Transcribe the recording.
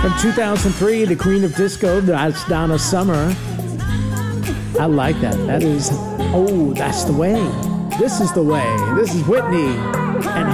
From 2003, the Queen of Disco, that's Donna Summer. I like that. That is, oh, that's the way. This is the way. This is Whitney and